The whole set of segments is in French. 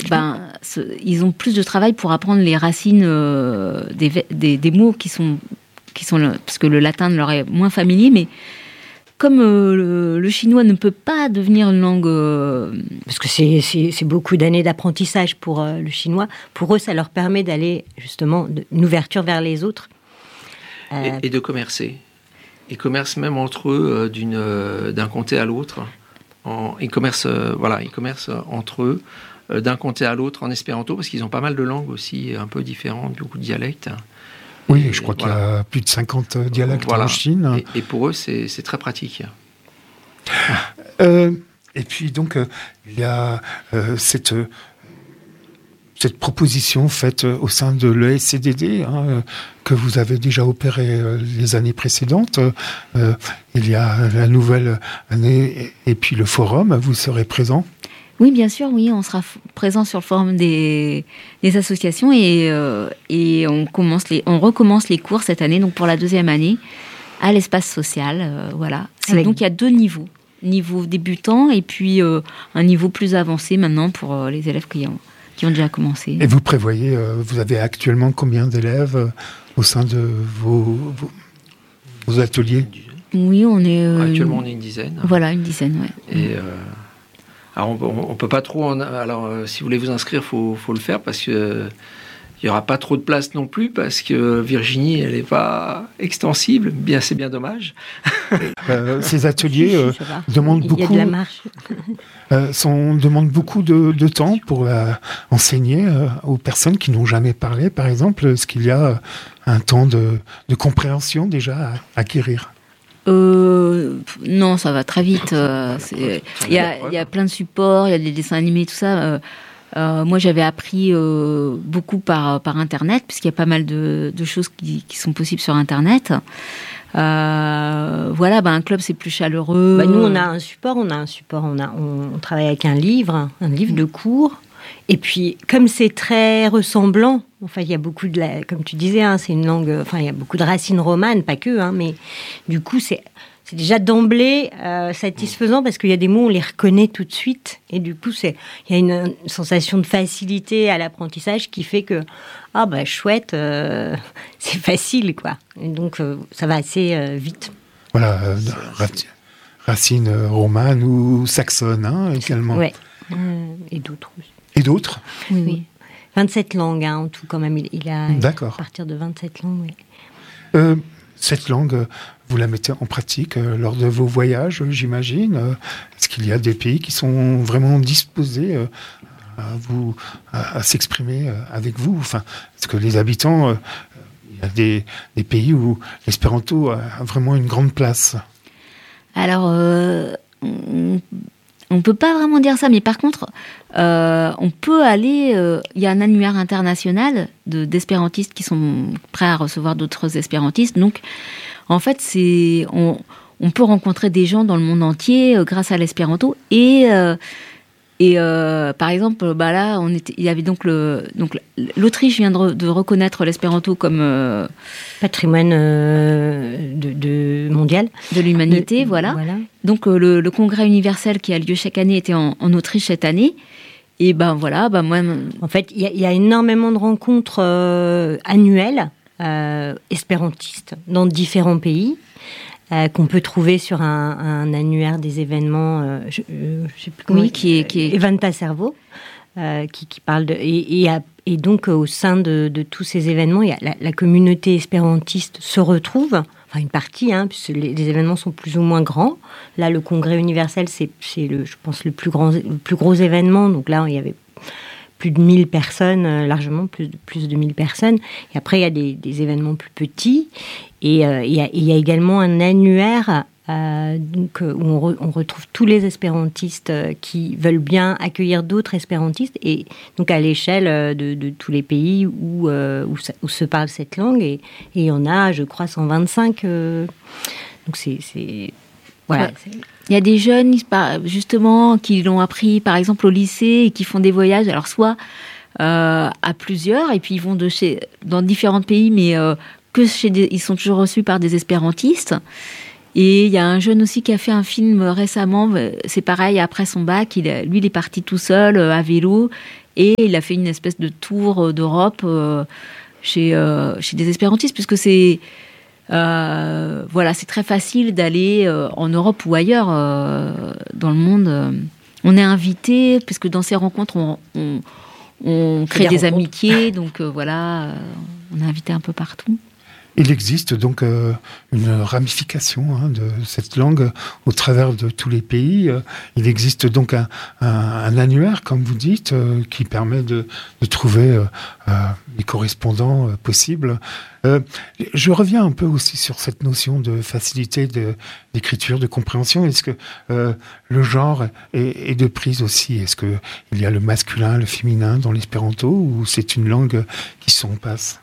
ils ont plus de travail pour apprendre les racines des mots qui sont parce que le latin leur est moins familier, mais comme le chinois ne peut pas devenir une langue... Parce que c'est beaucoup d'années d'apprentissage pour le chinois. Pour eux, ça leur permet d'aller, justement, une ouverture vers les autres. Et de commercer. Ils commercent même entre eux d'un comté à l'autre. Ils commercent entre eux d'un comté à l'autre en espéranto, parce qu'ils ont pas mal de langues aussi, un peu différentes, beaucoup de dialectes. Oui, je crois qu'il y a plus de 50 dialectes en Chine. Et pour eux, c'est très pratique. Et puis donc, il y a cette proposition faite au sein de l'ESCDD, que vous avez déjà opéré les années précédentes. Il y a la nouvelle année et puis le forum. Vous serez présent ? Oui, bien sûr, oui, on sera présent sur le forum des associations et on recommence les cours cette année, donc pour la 2e année, à l'espace social. Voilà. Donc il y a 2 niveaux. Niveau débutant et puis un niveau plus avancé maintenant pour les élèves qui ont déjà commencé. Et vous prévoyez, vous avez actuellement combien d'élèves au sein de vos ateliers ? Oui, actuellement on est une dizaine. Voilà, une dizaine, oui. Et alors on peut pas trop. Alors si vous voulez vous inscrire, faut le faire parce que il y aura pas trop de place non plus parce que Virginie, elle est pas extensible. Bien, c'est bien dommage. Ces ateliers demandent beaucoup. Il y a de la marche. Demandent beaucoup de temps pour enseigner aux personnes qui n'ont jamais parlé, par exemple. Est-ce qu'il y a un temps de compréhension déjà à acquérir ? Non, ça va très vite. Il y a plein de supports, il y a des dessins animés, tout ça. Moi, j'avais appris beaucoup par Internet, puisqu'il y a pas mal de choses qui sont possibles sur Internet. Un club, c'est plus chaleureux. Nous, on a un support. On travaille avec un livre de cours. Et puis, comme c'est très ressemblant, enfin, il y a beaucoup comme tu disais, c'est une langue, il y a beaucoup de racines romanes, pas que, mais du coup, c'est déjà d'emblée satisfaisant parce qu'il y a des mots, on les reconnaît tout de suite. Et du coup, il y a une sensation de facilité à l'apprentissage qui fait que, chouette, c'est facile, quoi. Et donc, ça va assez vite. Voilà, racines romanes ou saxonnes, également. Oui, et d'autres aussi. Et d'autres ? Oui. 27 langues, en tout, quand même. Il a D'accord. À partir de 27 langues, oui. Cette langue, vous la mettez en pratique lors de vos voyages, j'imagine. Est-ce qu'il y a des pays qui sont vraiment disposés à s'exprimer avec vous ? Enfin, est-ce que les habitants, il y a des pays où l'espéranto a vraiment une grande place ? Alors, on peut pas vraiment dire ça, mais par contre, on peut aller... Il y a un annuaire international d'espérantistes qui sont prêts à recevoir d'autres espérantistes. Donc, en fait, on peut rencontrer des gens dans le monde entier grâce à l'espéranto. Et par exemple, là, il y avait donc l'Autriche vient de reconnaître l'espéranto comme patrimoine mondial de l'humanité, voilà. Donc le congrès universel qui a lieu chaque année était en Autriche cette année. Et moi. En fait, il y a énormément de rencontres annuelles espérantistes dans différents pays. Qu'on peut trouver sur un annuaire des événements, je sais plus comment. Oui, qui est Evanta Cerveau, qui parle de et donc au sein de tous ces événements, il y a la communauté espérantiste se retrouve. Enfin une partie, puisque les événements sont plus ou moins grands. Là, le Congrès universel, c'est je pense le plus gros événement. Donc là, il y avait plus de 1000 personnes, largement plus de 1000 personnes. Et après, il y a des événements plus petits. Et il y a également un annuaire où on retrouve tous les espérantistes qui veulent bien accueillir d'autres espérantistes. Et donc à l'échelle de tous les pays où se parle cette langue. Et il y en a, je crois, 125. Donc c'est voilà. Il y a des jeunes, justement, qui l'ont appris, par exemple, au lycée et qui font des voyages. Alors, soit à plusieurs, et puis ils vont dans différents pays, mais ils sont toujours reçus par des espérantistes. Et il y a un jeune aussi qui a fait un film récemment. C'est pareil, après son bac, il est parti tout seul à vélo. Et il a fait une espèce de tour d'Europe chez des espérantistes, puisque c'est c'est très facile d'aller en Europe ou ailleurs dans le monde. On est invité, puisque dans ces rencontres, on crée des amitiés, donc on est invité un peu partout. Il existe donc une ramification de cette langue au travers de tous les pays. Il existe donc un annuaire, comme vous dites, qui permet de trouver les correspondants possibles. Je reviens un peu aussi sur cette notion de facilité d'écriture, de compréhension. Est-ce que le genre est de prise aussi? Est-ce qu'il y a le masculin, le féminin dans l'espéranto, ou c'est une langue qui s'en-passe?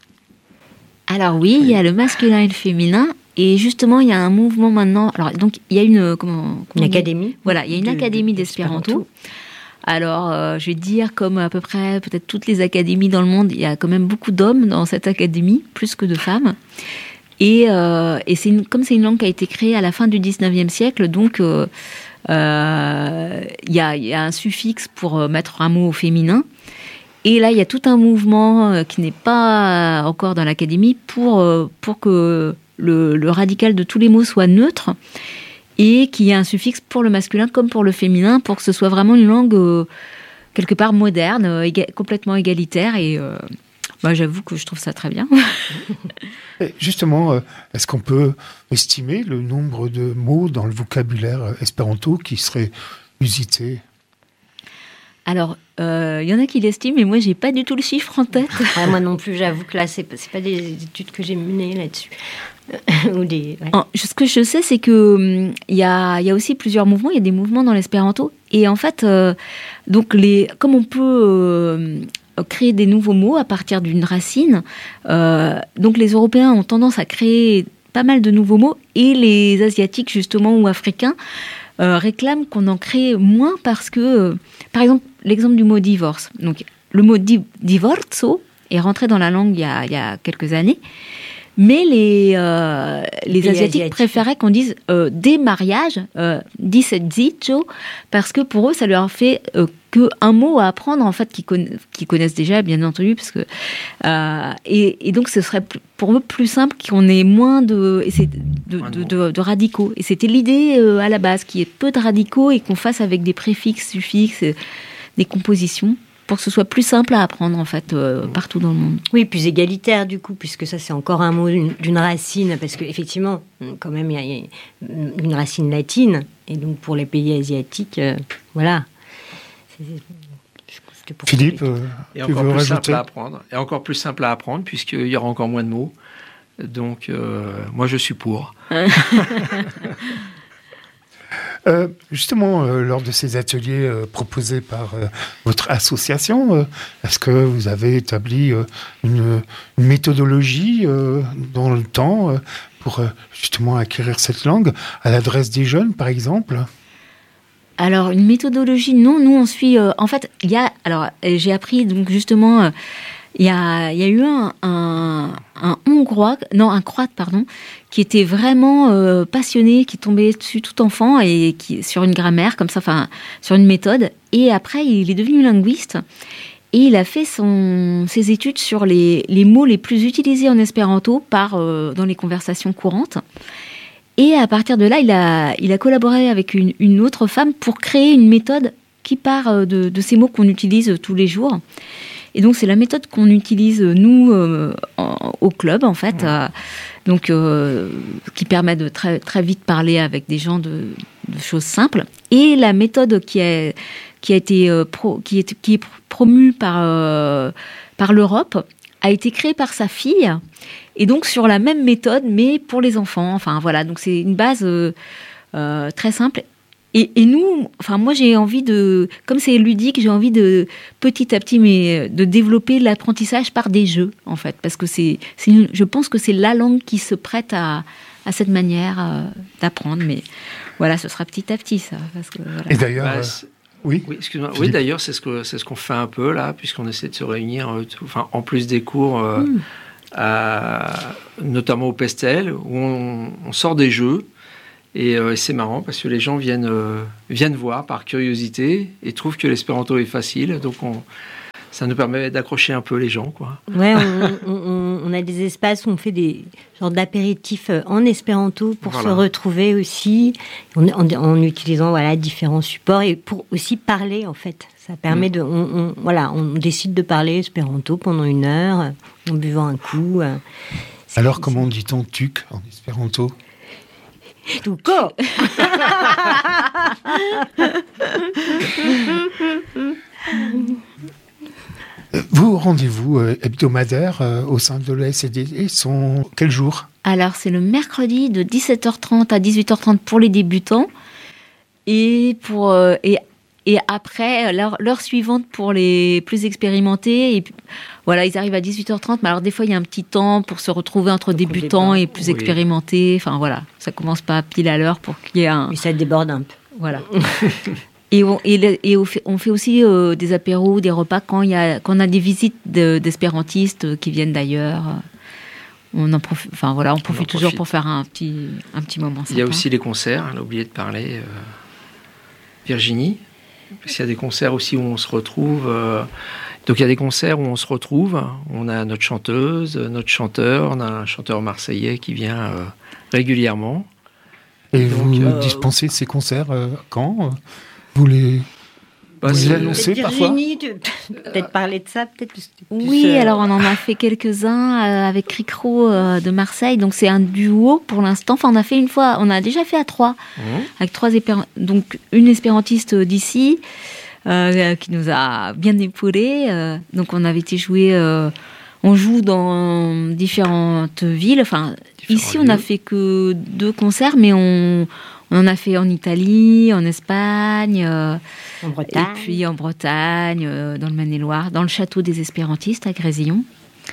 Alors oui, il y a le masculin et le féminin, et justement il y a un mouvement maintenant. Alors donc il y a une académie. Voilà, il y a une académie d'espéranto. Alors je vais dire, comme à peu près peut-être toutes les académies dans le monde, il y a quand même beaucoup d'hommes dans cette académie, plus que de femmes. Et comme c'est une langue qui a été créée à la fin du 19e siècle, donc il y a un suffixe pour mettre un mot au féminin. Et là, il y a tout un mouvement qui n'est pas encore dans l'académie pour que le radical de tous les mots soit neutre et qu'il y ait un suffixe pour le masculin comme pour le féminin, pour que ce soit vraiment une langue quelque part moderne, complètement égalitaire. Et j'avoue que je trouve ça très bien. Et justement, est-ce qu'on peut estimer le nombre de mots dans le vocabulaire espéranto qui serait usité ? Alors, il y en a qui l'estiment, mais moi, j'ai pas du tout le chiffre en tête. Moi non plus, j'avoue que là, c'est pas des études que j'ai menées là-dessus. Ce que je sais, c'est que il y a aussi plusieurs mouvements. Il y a des mouvements dans l'espéranto, et en fait, comme on peut créer des nouveaux mots à partir d'une racine, donc les Européens ont tendance à créer pas mal de nouveaux mots, et les Asiatiques justement ou Africains réclament qu'on en crée moins parce que, par exemple, l'exemple du mot divorce. Donc, le mot divorzo est rentré dans la langue il y a quelques années, mais les Asiatiques préféraient qu'on dise démariage, disezzicho, parce que pour eux, ça leur fait qu'un mot à apprendre, en fait, qu'ils connaissent déjà, bien entendu, parce que et donc ce serait pour eux plus simple qu'on ait moins de radicaux. Et c'était l'idée à la base, qu'il y ait peu de radicaux et qu'on fasse avec des préfixes, suffixes, des compositions, pour que ce soit plus simple à apprendre, en fait, partout dans le monde. Oui, plus égalitaire, du coup, puisque ça, c'est encore un mot d'une racine, parce qu'effectivement, quand même, il y a une racine latine, et donc pour les pays asiatiques, voilà. Philippe, et encore plus simple à apprendre. Et encore plus simple à apprendre, puisqu'il y aura encore moins de mots. Donc, moi, je suis pour. Justement, lors de ces ateliers proposés par votre association, est-ce que vous avez établi une méthodologie dans le temps pour justement acquérir cette langue à l'adresse des jeunes, par exemple ? Alors, une méthodologie, non. Nous, on suit... en fait, j'ai appris, donc, justement... Il y a eu un Croate, qui était vraiment passionné, qui tombait dessus tout enfant, et sur une grammaire, comme ça, enfin, sur une méthode. Et après, il est devenu linguiste. Et il a fait ses études sur les mots les plus utilisés en espéranto dans les conversations courantes. Et à partir de là, il a collaboré avec une autre femme pour créer une méthode qui part de ces mots qu'on utilise tous les jours. Et donc, c'est la méthode qu'on utilise, nous, au club, en fait, qui permet de très, très vite parler avec des gens de choses simples. Et la méthode qui est promue par l'Europe a été créée par sa fille, et donc sur la même méthode, mais pour les enfants. Enfin, voilà, donc c'est une base très simple. Et nous, enfin moi j'ai envie comme c'est ludique, j'ai envie de petit à petit, mais de développer l'apprentissage par des jeux, en fait, parce que je pense que c'est la langue qui se prête à cette manière d'apprendre, mais voilà, ce sera petit à petit ça. Parce que, voilà. Et d'ailleurs, oui, excuse-moi. Oui, d'ailleurs c'est ce qu'on fait un peu là, puisqu'on essaie de se réunir, en plus des cours, notamment au Pestel, où on sort des jeux. Et c'est marrant parce que les gens viennent voir par curiosité et trouvent que l'espéranto est facile. Donc ça nous permet d'accrocher un peu les gens, quoi. Ouais, on a des espaces où on fait des genres d'apéritifs en espéranto pour se retrouver aussi, en utilisant différents supports et pour aussi parler, en fait. Ça permet on décide de parler espéranto pendant 1 heure en buvant un coup. Alors, comment dit-on tuc en espéranto? Tuko. Vos rendez-vous hebdomadaires au sein de la SCD sont quel jour? Alors, c'est le mercredi de 17h30 à 18h30 pour les débutants et après, l'heure suivante pour les plus expérimentés. Et voilà, ils arrivent à 18h30, mais alors des fois, il y a un petit temps pour se retrouver entre débutants et plus expérimentés. Enfin, voilà, ça commence pas pile à l'heure pour qu'il y ait un... Mais ça déborde un peu. Voilà. Et on fait aussi des apéros, des repas quand on a des visites d'espérantistes qui viennent d'ailleurs. On profite toujours pour faire un petit moment sympa. Il y a aussi les concerts, on a oublié de parler. Virginie, parce qu'il y a des concerts aussi où on se retrouve. Donc il y a des concerts où on se retrouve. On a notre chanteuse, notre chanteur, on a un chanteur marseillais qui vient régulièrement. Et donc, vous dispensez ces concerts quand vous les annoncez parfois? Virginie, tu peux peut-être parler de ça, peut-être. Oui, alors on en a fait quelques-uns avec Cricro de Marseille. Donc c'est un duo pour l'instant. Enfin, on a fait une fois, on a déjà fait à 3 avec 3 donc une espérantiste d'ici qui nous a bien épaulés. Donc on avait été jouer. On joue dans différentes villes. Enfin, ici on n'a fait que 2 concerts, mais on en a fait en Italie, en Espagne, en Bretagne. Et puis en Bretagne, dans le Maine-et-Loire, dans le château des espérantistes à Grésillon.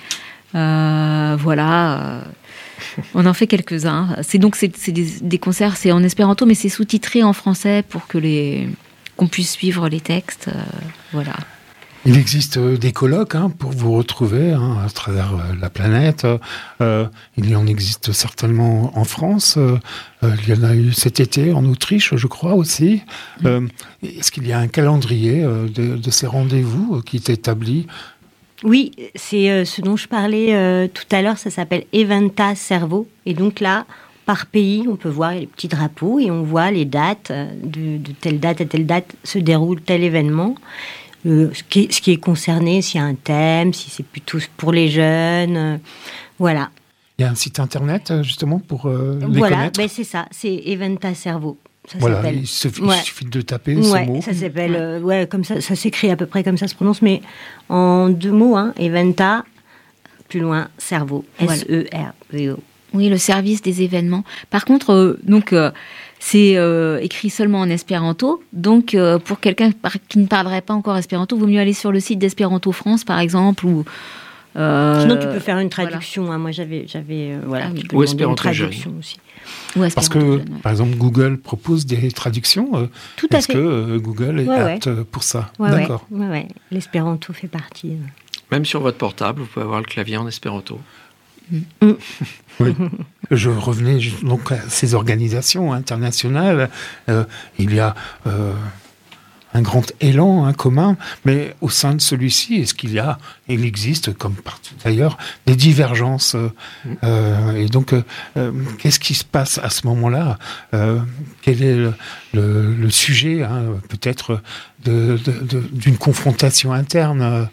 Voilà, on en fait quelques-uns. C'est des concerts, c'est en espéranto, mais c'est sous-titré en français pour qu'on puisse suivre les textes. Voilà. Il existe des colloques pour vous retrouver à travers la planète. Il y en existe certainement en France. Il y en a eu cet été en Autriche, je crois aussi. Est-ce qu'il y a un calendrier de ces rendez-vous qui est établi? Oui, c'est ce dont je parlais tout à l'heure. Ça s'appelle Eventa Cerveau. Et donc là, par pays, on peut voir les petits drapeaux et on voit les dates. De telle date à telle date se déroule tel événement. Ce qui est concerné, s'il y a un thème, si c'est plutôt pour les jeunes, voilà. Il y a un site internet justement pour les connaître. C'est ça, c'est Eventa Cerveau. Voilà, il suffit de taper ce mot. Ça s'appelle, comme ça s'écrit à peu près comme ça se prononce, mais en 2 mots, Eventa, plus loin, Cerveau, S-E-R-V-O. Oui, le service des événements. Par contre, c'est écrit seulement en espéranto. Donc, pour quelqu'un qui ne parlerait pas encore espéranto, il vaut mieux aller sur le site d'Espéranto France, par exemple, ou... Sinon, tu peux faire une traduction. Voilà. Moi, j'avais ou Espéranto traduction jeune. aussi. Parce que, par exemple, Google propose des traductions. Tout à fait. Est-ce que Google est apte pour ça? D'accord. Ouais. L'espéranto fait partie. Même sur votre portable, vous pouvez avoir le clavier en espéranto. Oui. Je revenais donc à ces organisations internationales. Il y a un grand élan commun, mais au sein de celui-ci, il existe, comme partout ailleurs, des divergences. Et donc, qu'est-ce qui se passe à ce moment-là? Quel est le sujet, peut-être, d'une confrontation interne?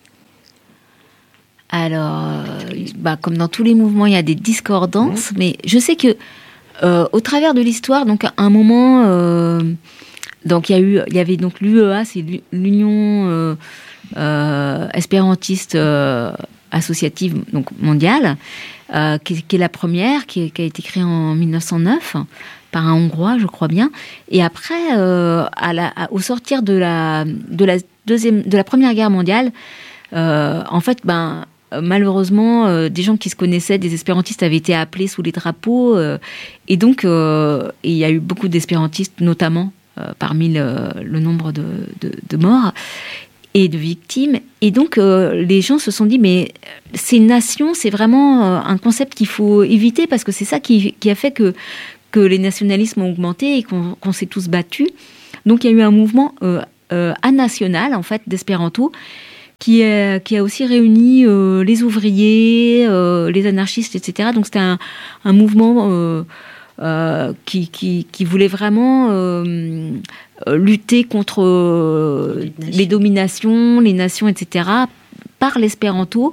Alors, comme dans tous les mouvements, il y a des discordances, mais je sais que au travers de l'histoire, donc à un moment, donc il y avait donc l'UEA, c'est l'Union espérantiste associative donc mondiale, qui est la première, qui a été créée en 1909 par un Hongrois, je crois bien. Et après, au sortir de la Première Guerre mondiale, en fait, malheureusement, des gens qui se connaissaient, des espérantistes, avaient été appelés sous les drapeaux. Et donc, il y a eu beaucoup d'espérantistes, notamment parmi le nombre de morts et de victimes. Et donc, les gens se sont dit, mais ces nations, c'est vraiment un concept qu'il faut éviter, parce que c'est ça qui a fait que que les nationalismes ont augmenté et qu'on s'est tous battus. Donc il y a eu un mouvement anational en fait d'espéranto qui a aussi réuni les ouvriers, les anarchistes, etc. Donc c'était un mouvement qui voulait vraiment lutter contre les dominations, les nations, etc. par l'espéranto.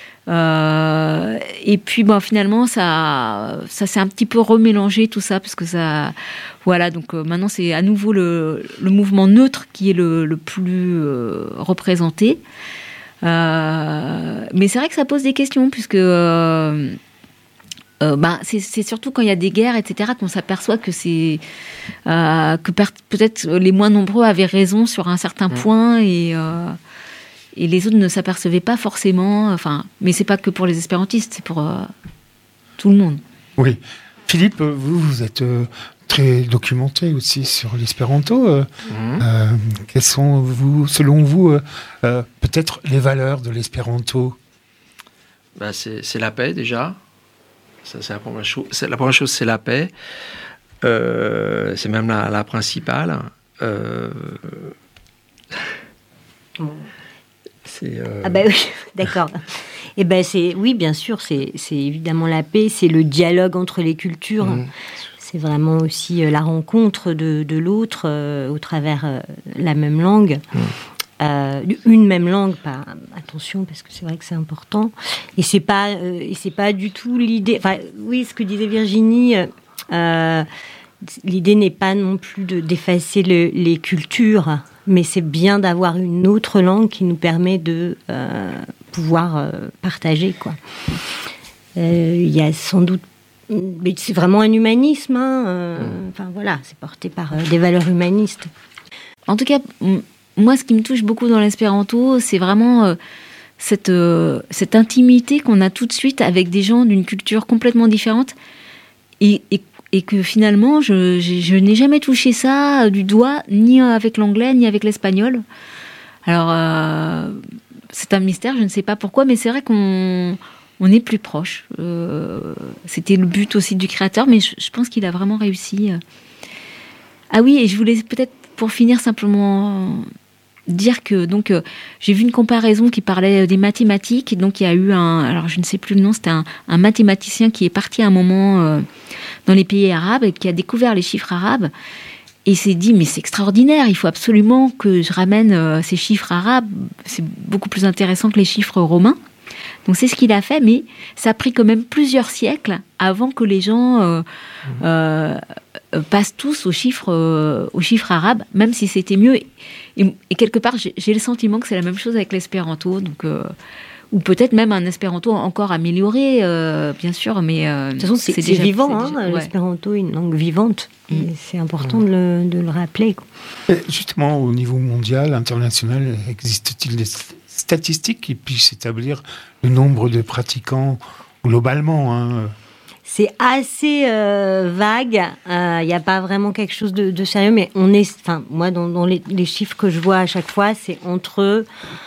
Et puis finalement ça s'est un petit peu remélangé tout ça parce que ça voilà donc maintenant c'est à nouveau le mouvement neutre qui est le plus représenté, mais c'est vrai que ça pose des questions puisque c'est surtout quand il y a des guerres, etc., qu'on s'aperçoit que peut-être les moins nombreux avaient raison sur un certain point et les autres ne s'apercevaient pas forcément. Mais c'est pas que pour les espérantistes, c'est pour tout le monde. Oui. Philippe, vous êtes très documenté aussi sur l'espéranto. Quelles sont, selon vous, peut-être les valeurs de l'espéranto ? C'est la paix déjà. Ça, c'est la première chose. La première chose, c'est la paix. C'est même la principale. Oui, d'accord. Oui, bien sûr, c'est évidemment la paix, c'est le dialogue entre les cultures. C'est vraiment aussi la rencontre de l'autre au travers la même langue. Une même langue, attention, parce que c'est vrai que c'est important. Et c'est pas du tout l'idée. Oui, ce que disait Virginie, l'idée n'est pas non plus d'effacer les cultures, mais c'est bien d'avoir une autre langue qui nous permet de pouvoir partager, quoi. Il y a sans doute, mais c'est vraiment un humanisme. C'est porté par des valeurs humanistes. En tout cas. Moi, ce qui me touche beaucoup dans l'espéranto, c'est vraiment cette intimité qu'on a tout de suite avec des gens d'une culture complètement différente et que finalement, je n'ai jamais touché ça du doigt, ni avec l'anglais, ni avec l'espagnol. Alors, c'est un mystère, je ne sais pas pourquoi, mais c'est vrai qu'on est plus proche. C'était le but aussi du créateur, mais je pense qu'il a vraiment réussi. Ah oui, et je voulais peut-être, pour finir, simplement dire que j'ai vu une comparaison qui parlait des mathématiques. Donc il y a eu alors je ne sais plus le nom, c'était un mathématicien qui est parti à un moment dans les pays arabes et qui a découvert les chiffres arabes et s'est dit mais c'est extraordinaire, il faut absolument que je ramène ces chiffres arabes, c'est beaucoup plus intéressant que les chiffres romains. Donc c'est ce qu'il a fait, mais ça a pris quand même plusieurs siècles avant que les gens passent tous aux chiffres arabes, même si c'était mieux. Et quelque part, j'ai le sentiment que c'est la même chose avec l'espéranto, ou peut-être même un espéranto encore amélioré, bien sûr, mais de toute façon, c'est déjà vivant. L'espéranto est une langue vivante. Et c'est important de le rappeler, quoi. Justement, au niveau mondial, international, existe-t-il des statistiques qui puissent établir le nombre de pratiquants globalement, C'est assez vague. Il n'y a pas vraiment quelque chose de sérieux, mais moi, dans les chiffres que je vois à chaque fois, c'est entre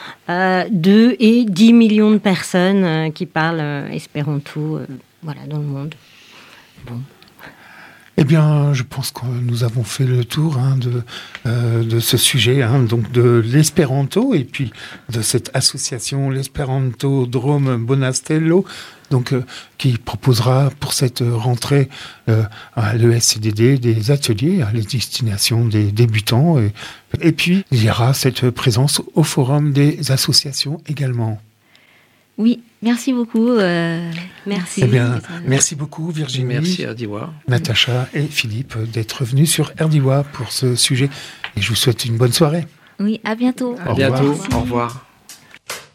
2 et 10 millions de personnes qui parlent espéranto, dans le monde. Bon. Eh bien, je pense que nous avons fait le tour de ce sujet, donc de l'espéranto et puis de cette association l'Espérantodrome Bonastello, donc qui proposera pour cette rentrée à l'ESCDD des ateliers à la destination des débutants et puis il y aura cette présence au forum des associations également. Oui, merci beaucoup. Merci. Eh bien, merci beaucoup Virginie. Merci RDIWA. Natacha et Philippe d'être venus sur RDIWA pour ce sujet. Et je vous souhaite une bonne soirée. Oui, à bientôt. À bientôt. Au revoir.